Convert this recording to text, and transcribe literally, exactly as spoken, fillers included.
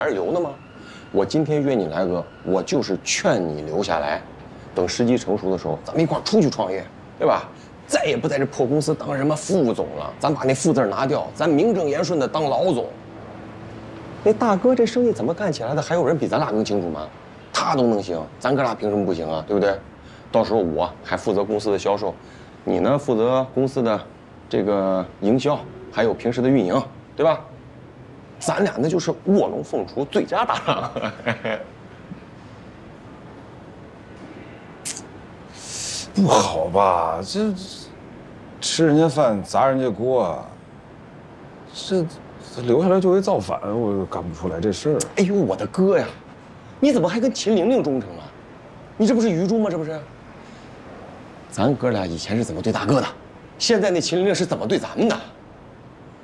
还是留的吗？我今天约你来哥，我就是劝你留下来，等时机成熟的时候，咱们一块儿出去创业，对吧？再也不在这破公司当什么副总了，咱把那副字拿掉，咱名正言顺的当老总。那大哥这生意怎么干起来的？还有人比咱俩更清楚吗？他都能行，咱哥俩凭什么不行啊？对不对？到时候我还负责公司的销售，你呢负责公司的这个营销，还有平时的运营，对吧？咱俩那就是卧龙凤雏，最佳搭档。 不好吧？这吃人家饭砸人家锅，这留下来就为造反，我干不出来这事儿。 哎呦，我的哥呀！你怎么还跟秦玲玲忠诚啊？你这不是愚忠吗？这不是？咱哥俩以前是怎么对大哥的？现在那秦玲玲是怎么对咱们的？